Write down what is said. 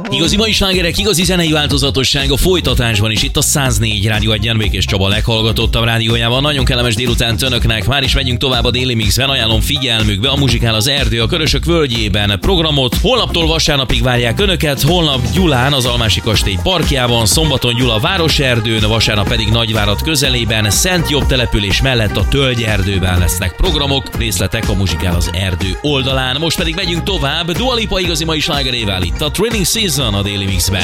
Igazi mai slágerek, igazi zenei változatosság a folytatásban is itt a 104 Rádió 1-en Békés Csaba leghallgatottabb rádiójában. Nagyon kellemes délután önöknek, már is megyünk tovább a déli mixben, ajánlom figyelmükbe a Muzsikál az Erdő a Körösök völgyében programot. Holnaptól vasárnapig várják önöket, holnap Gyulán az Almási Kastély parkjában, szombaton Gyula Városerdőn, vasárnap pedig Nagyvárad közelében, Szent Jobb település mellett a Tölgyerdőben lesznek programok, részletek a Muzsikál az Erdő oldalán. Most pedig megyünk tovább Dua Lipa igazi mai slágerével itt a Training Season a Daily Mixben.